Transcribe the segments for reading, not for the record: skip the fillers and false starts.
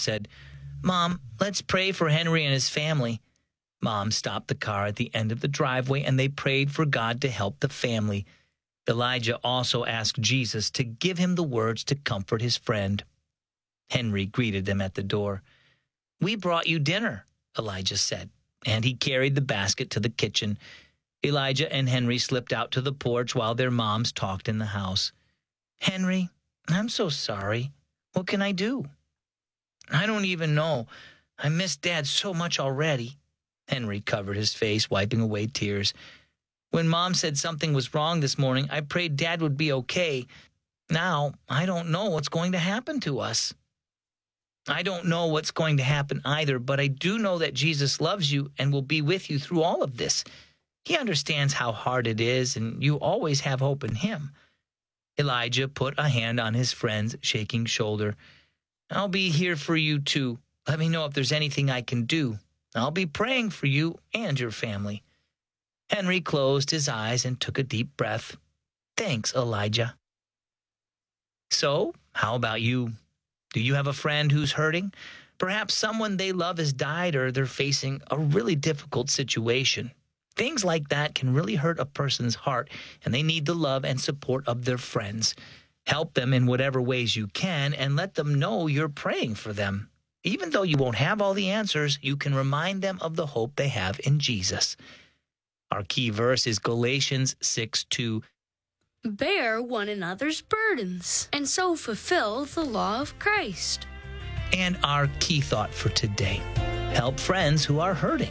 said, "Mom, let's pray for Henry and his family." Mom stopped the car at the end of the driveway, and they prayed for God to help the family. Elijah also asked Jesus to give him the words to comfort his friend. Henry greeted them at the door. "We brought you dinner," Elijah said, and he carried the basket to the kitchen. Elijah and Henry slipped out to the porch while their moms talked in the house. "Henry, I'm so sorry. What can I do?" "I don't even know. I miss Dad so much already." Henry covered his face, wiping away tears. "When Mom said something was wrong this morning, I prayed Dad would be okay. Now, I don't know what's going to happen to us." "I don't know what's going to happen either, but I do know that Jesus loves you and will be with you through all of this. He understands how hard it is, and you always have hope in him." Elijah put a hand on his friend's shaking shoulder. "I'll be here for you, too. Let me know if there's anything I can do. I'll be praying for you and your family." Henry closed his eyes and took a deep breath. "Thanks, Elijah." So, how about you? Do you have a friend who's hurting? Perhaps someone they love has died, or they're facing a really difficult situation. Things like that can really hurt a person's heart, and they need the love and support of their friends. Help them in whatever ways you can, and let them know you're praying for them. Even though you won't have all the answers, you can remind them of the hope they have in Jesus. Our key verse is Galatians 6:2. Bear one another's burdens, and so fulfill the law of Christ. And our key thought for today: help friends who are hurting.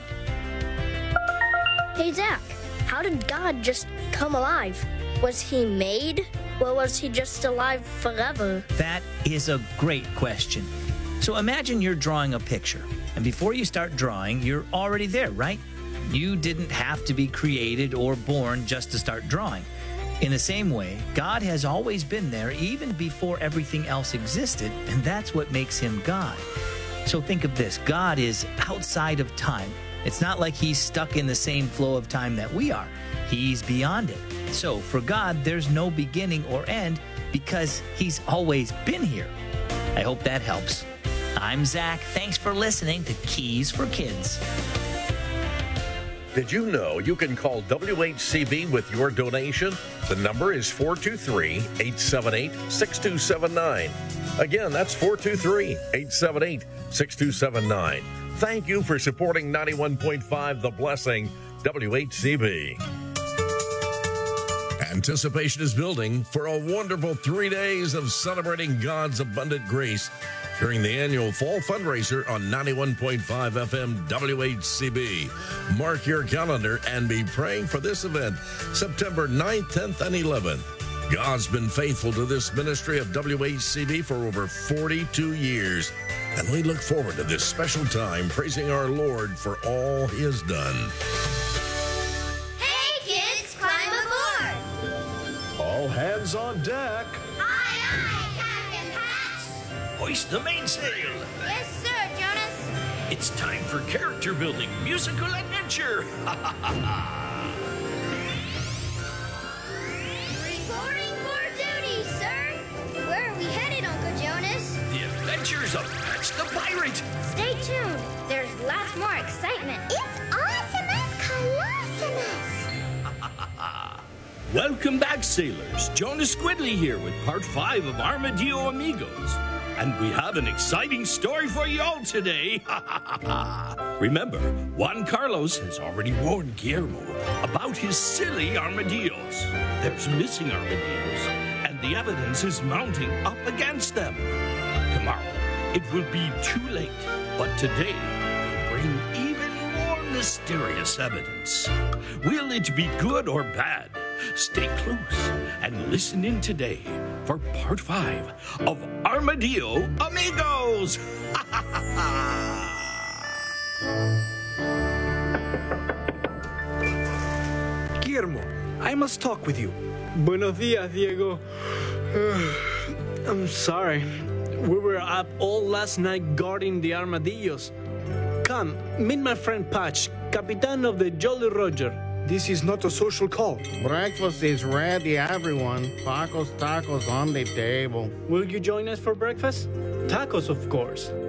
Hey, Zach, how did God just come alive? Was he made, or was he just alive forever? That is a great question. So imagine you're drawing a picture, and before you start drawing, you're already there, right? You didn't have to be created or born just to start drawing. In the same way, God has always been there even before everything else existed, and that's what makes him God. So think of this: God is outside of time. It's not like he's stuck in the same flow of time that we are. He's beyond it. So for God, there's no beginning or end because he's always been here. I hope that helps. I'm Zach. Thanks for listening to Keys for Kids. Did you know you can call WHCB with your donation? The number is 423-878-6279. Again, that's 423-878-6279. Thank you for supporting 91.5 The Blessing, WHCB. Anticipation is building for a wonderful 3 days of celebrating God's abundant grace during the annual fall fundraiser on 91.5 FM WHCB. Mark your calendar and be praying for this event September 9th, 10th, and 11th. God's been faithful to this ministry of WHCB for over 42 years, and we look forward to this special time praising our Lord for all he has done. Hey, kids, climb aboard! All hands on deck. Aye, aye, Captain Hatch! Hoist the mainsail. Yes, sir, Jonas. It's time for character building musical adventure. Reporting for duty, sir. Where are we headed, Uncle Jonas? The adventures of Patch the Pirate. Stay tuned. There's lots more excitement. It's Awesomeness Colossimus. Welcome back, sailors. Jonas Squidley here with part 5 of Armadillo Amigos. And we have an exciting story for you all today. Remember, Juan Carlos has already warned Guillermo about his silly armadillos. There's missing armadillos, and the evidence is mounting up against them. Tomorrow, it will be too late, but today will bring even more mysterious evidence. Will it be good or bad? Stay close and listen in today for part 5 of Armadillo Amigos. Guillermo, I must talk with you. Buenos dias, Diego. I'm sorry. We were up all last night guarding the armadillos. Come, meet my friend Patch, Capitan of the Jolly Roger. This is not a social call. Breakfast is ready, everyone. Tacos on the table. Will you join us for breakfast? Tacos, of course.